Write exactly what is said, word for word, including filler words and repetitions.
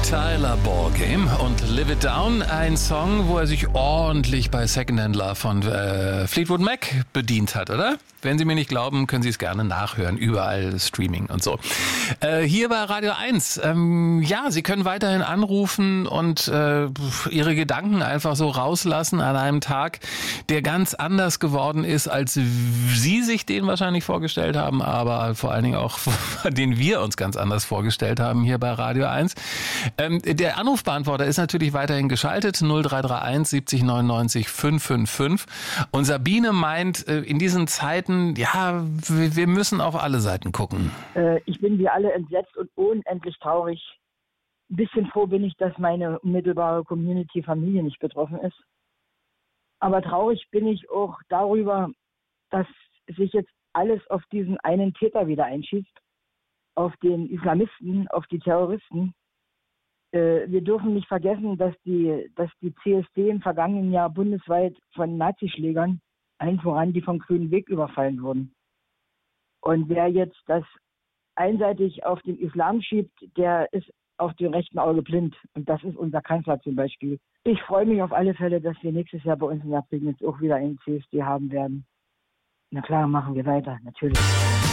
Tyler Ballgame und Live It Down, ein Song, wo er sich ordentlich bei Secondhand Love von äh, Fleetwood Mac bedient hat, oder? Wenn Sie mir nicht glauben, können Sie es gerne nachhören, überall Streaming und so. Äh, hier bei Radio eins, ähm, ja, Sie können weiterhin anrufen und äh, Ihre Gedanken einfach so rauslassen an einem Tag, der ganz anders geworden ist, als Sie sich den wahrscheinlich vorgestellt haben, aber vor allen Dingen auch, den wir uns ganz anders vorgestellt haben hier bei Radio eins. Ähm, der Anrufbeantworter ist natürlich weiterhin geschaltet, null drei drei eins siebzig neunundneunzig fünfhundertfünfundfünfzig. Und Sabine meint, äh, in diesen Zeiten, ja, wir müssen auf alle Seiten gucken. Äh, ich bin wie alle entsetzt und unendlich traurig. Ein bisschen froh bin ich, dass meine unmittelbare Community-Familie nicht betroffen ist. Aber traurig bin ich auch darüber, dass sich jetzt alles auf diesen einen Täter wieder einschießt, auf den Islamisten, auf die Terroristen. Äh, wir dürfen nicht vergessen, dass die, dass die C S D im vergangenen Jahr bundesweit von Nazischlägern, allen voran die vom Grünen Weg, überfallen wurden. Und wer jetzt das einseitig auf den Islam schiebt, der ist auf dem rechten Auge blind. Und das ist unser Kanzler zum Beispiel. Ich freue mich auf alle Fälle, dass wir nächstes Jahr bei uns in der Prignitz auch wieder einen C S D haben werden. Na klar, machen wir weiter, natürlich.